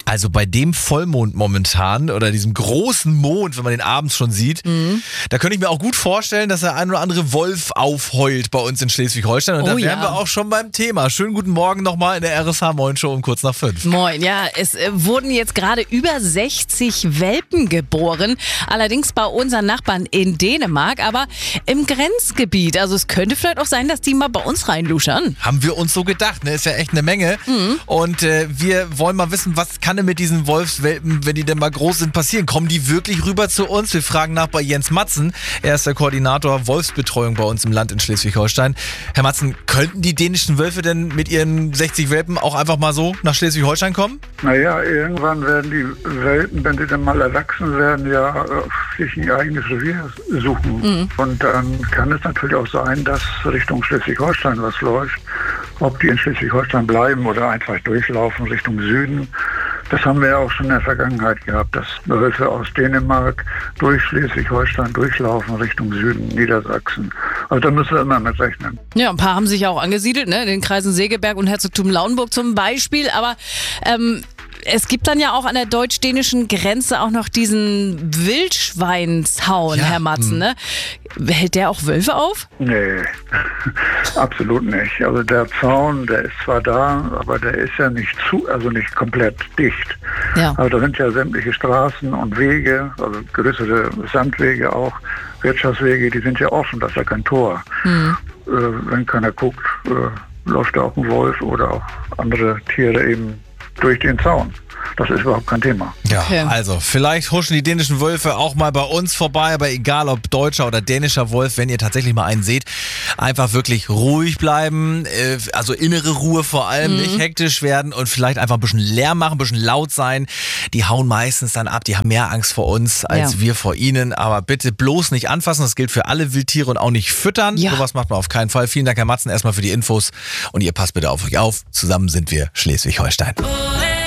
Also bei dem Vollmond momentan oder diesem großen Mond, wenn man den abends schon sieht, da könnte ich mir auch gut vorstellen, dass der ein oder andere Wolf aufheult bei uns in Schleswig-Holstein. Und da wären wir auch schon beim Thema. Schönen guten Morgen nochmal in der RSH Moin Show um kurz nach 5. Moin, ja, es wurden jetzt gerade über 60 Welpen geboren. Allerdings bei unseren Nachbarn in Dänemark, aber im Grenzgebiet. Also es könnte vielleicht auch sein, dass die mal bei uns reinluschern. Haben wir uns so gedacht, ne? Ist ja echt eine Menge. Und wir wollen mal wissen, was kann denn mit diesen Wolfswelpen, wenn die denn mal groß sind, passieren? Kommen die wirklich rüber zu uns? Wir fragen nach bei Jens Matzen. Er ist der Koordinator Wolfsbetreuung bei uns im Land in Schleswig-Holstein. Herr Matzen, könnten die dänischen Wölfe denn mit ihren 60 Welpen auch einfach mal so nach Schleswig-Holstein kommen? Naja, irgendwann werden die Welpen, wenn sie dann mal erwachsen werden, ja sich ein eigenes Revier suchen. Und dann kann es natürlich auch sein, dass Richtung Schleswig-Holstein was läuft. Ob die in Schleswig-Holstein bleiben oder einfach durchlaufen Richtung Süden. Das haben wir ja auch schon in der Vergangenheit gehabt, dass Wölfe aus Dänemark durch Schleswig-Holstein durchlaufen Richtung Süden, Niedersachsen. Also da müssen wir immer mit rechnen. Ja, ein paar haben sich ja auch angesiedelt, ne? In den Kreisen Segeberg und Herzogtum Lauenburg zum Beispiel. Aber es gibt dann ja auch an der deutsch-dänischen Grenze auch noch diesen Wildschweinszaun, Herr Matzen. Ne? Hält der auch Wölfe auf? Nee, absolut nicht. Also der Zaun, der ist zwar da, aber der ist ja nicht nicht komplett dicht. Ja. Also da sind ja sämtliche Straßen und Wege, also größere Sandwege auch, Wirtschaftswege, die sind ja offen, das ist ja kein Tor. Wenn keiner guckt, läuft da auch ein Wolf oder auch andere Tiere eben durch den Zaun. Das ist überhaupt kein Thema. Ja, also vielleicht huschen die dänischen Wölfe auch mal bei uns vorbei, aber egal ob deutscher oder dänischer Wolf, wenn ihr tatsächlich mal einen seht, einfach wirklich ruhig bleiben, also innere Ruhe vor allem, nicht hektisch werden und vielleicht einfach ein bisschen Lärm machen, ein bisschen laut sein. Die hauen meistens dann ab, die haben mehr Angst vor uns als wir vor ihnen, aber bitte bloß nicht anfassen, das gilt für alle Wildtiere und auch nicht füttern. Sowas macht man auf keinen Fall. Vielen Dank, Herr Matzen, erstmal für die Infos und ihr passt bitte auf euch auf. Zusammen sind wir Schleswig-Holstein.